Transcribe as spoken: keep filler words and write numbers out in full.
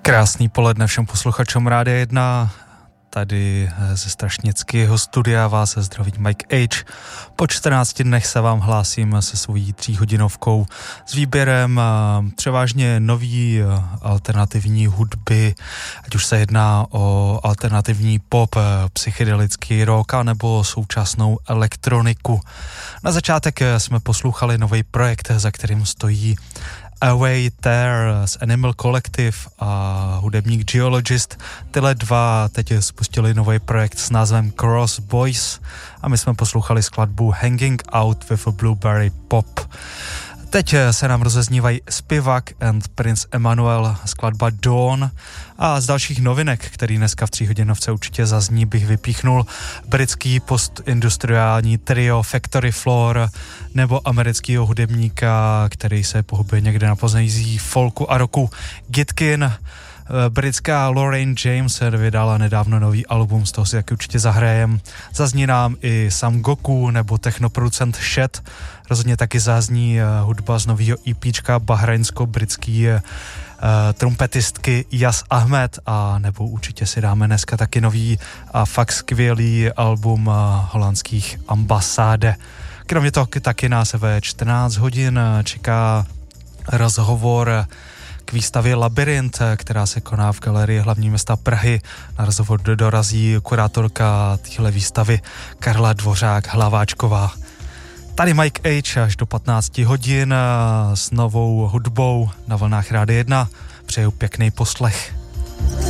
Krásný poledne všem posluchačům Rádia jedna. Tady ze Strašnického studia vás zdraví Mike H. Po čtrnácti dnech se vám hlásím se svojí tříhodinovkou s výběrem převážně nový alternativní hudby, ať už se jedná o alternativní pop, psychedelický rock nebo současnou elektroniku. Na začátek jsme poslouchali nový projekt, za kterým stojí Away There z Animal Collective a hudebník Geologist. Tyhle dva teď spustili nový projekt s názvem Cross Boys a my jsme poslouchali skladbu Hanging Out with a Blueberry Pop. Teď se nám rozeznívají Spivak and Prince Emmanuel, skladba Dawn, a z dalších novinek, který dneska v tříhodinovce určitě zazní, bych vypíchnul britský postindustriální trio Factory Floor nebo amerického hudebníka, který se pohybuje někde na pozadí folku a rocku, Gitkin. Britská Lorraine James vydala nedávno nový album, z toho si taky určitě zahrajem. Zazní nám i Sam Goku nebo technoproducent Shed. Rozhodně taky zazní hudba z nového EPčka bahrajnsko-britský uh, trumpetistky Yas Ahmed, a nebo určitě si dáme dneska taky nový a fakt skvělý album uh, holandských Ambasáde. Kromě toho taky nás ve čtrnáct hodin čeká rozhovor k výstavě Labyrint, která se koná v galerii hlavní města Prahy. Na rozhovor dorazí kurátorka téhle výstavy Karla Dvořák-Hlaváčková. Tady Mike H až do patnácti hodin s novou hudbou na vlnách Rádia jedna. Přeju pěkný poslech.